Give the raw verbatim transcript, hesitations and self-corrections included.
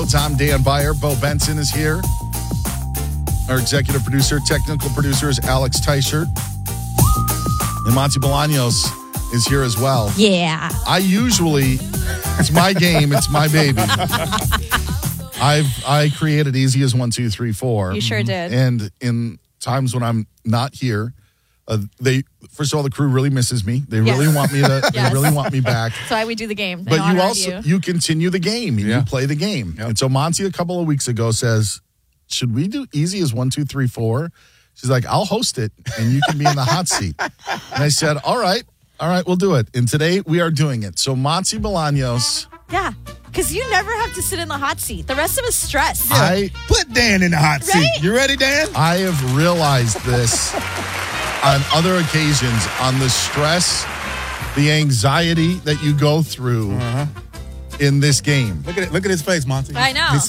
I'm Dan Beyer. Bo Benson is here. Our executive producer, technical producer is Alex Teichert. And Monty Bolaños is here as well. Yeah. I usually, it's my game, it's my baby. I've I created easy as one, two, three, four. You sure did. And in times when I'm not here, uh, they first of all the crew really misses me. They Yes. really want me to. Yes. They really want me back. That's why we do the game. But you also you. you continue the game. And Yeah. You play the game. Yep. And so Monty a couple of weeks ago says, "Should we do easy as one, two, three, four?" She's like, "I'll host it, and you can be in the hot seat." And I said, "All right, all right, we'll do it." And today we are doing it. So Monty Bolaños. Yeah. Because you never have to sit in the hot seat. The rest of us stress. I Put Dan in the hot seat. Right? You ready, Dan? I have realized this on other occasions, on the stress, the anxiety that you go through Uh-huh. in this game. Look at it. Look at his face, Monty. I know. He's